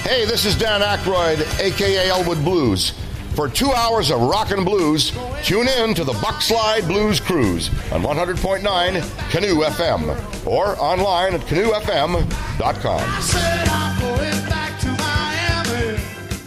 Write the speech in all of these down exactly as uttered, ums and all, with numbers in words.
Hey, this is Dan Aykroyd, a k a. Elwood Blues. For two hours of rock and blues, tune in to the Buckslide Blues Cruise on one hundred point nine Canoe F M or online at canoe f m dot com. I said I'm going back to Miami.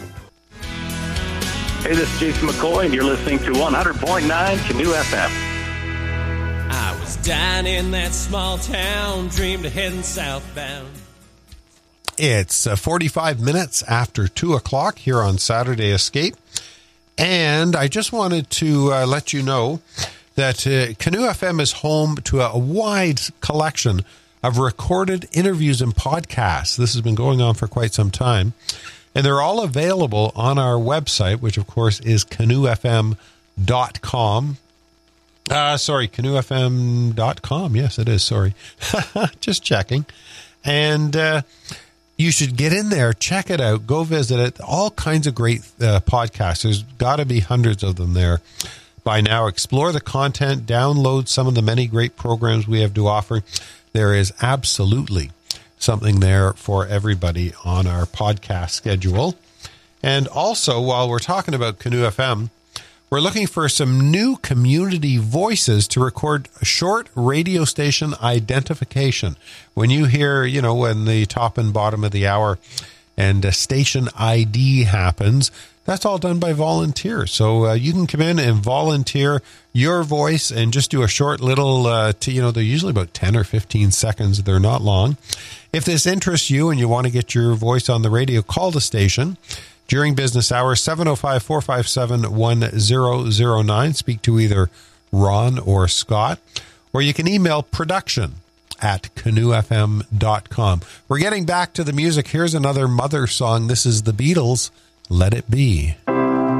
Hey, this is Jason McCoy, and you're listening to one hundred point nine Canoe F M. I was down in that small town, dreamed of heading southbound. It's uh, forty-five minutes after two o'clock here on Saturday Escape. And I just wanted to uh, let you know that uh, Canoe F M is home to a wide collection of recorded interviews and podcasts. This has been going on for quite some time. And they're all available on our website, which, of course, is canoe f m dot com. Uh, sorry, canoe f m dot com. Yes, it is. Sorry. Just checking. And uh, you should get in there, check it out, go visit it. All kinds of great uh, podcasts. There's got to be hundreds of them there by now. Explore the content, download some of the many great programs we have to offer. There is absolutely something there for everybody on our podcast schedule. And also, while we're talking about Canoe F M, we're looking for some new community voices to record a short radio station identification. When you hear, you know, when the top and bottom of the hour and a station I D happens, that's all done by volunteers. So uh, you can come in and volunteer your voice and just do a short little, uh, to, you know, they're usually about ten or fifteen seconds. They're not long. If this interests you and you want to get your voice on the radio, call the station during business hours, seven oh five, four five seven, one oh oh nine. Speak to either Ron or Scott. Or you can email production at canoe f m dot com. We're getting back to the music. Here's another Mother song. This is the Beatles, Let It Be.